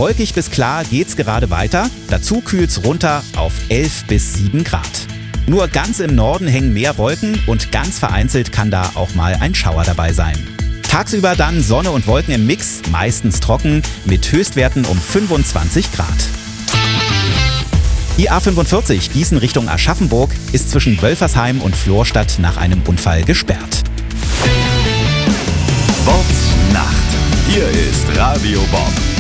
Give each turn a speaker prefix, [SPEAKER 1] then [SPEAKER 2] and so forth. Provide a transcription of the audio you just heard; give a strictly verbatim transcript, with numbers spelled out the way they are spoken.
[SPEAKER 1] Wolkig bis klar geht's gerade weiter. Dazu kühlt's runter auf elf bis sieben Grad. Nur ganz im Norden hängen mehr Wolken und ganz vereinzelt kann da auch mal ein Schauer dabei sein. Tagsüber dann Sonne und Wolken im Mix, meistens trocken, mit Höchstwerten um fünfundzwanzig Grad. Die A fünfundvierzig Gießen Richtung Aschaffenburg ist zwischen Wölfersheim und Florstadt nach einem Unfall gesperrt.
[SPEAKER 2] Bob Nacht. Hier ist Radio Bob.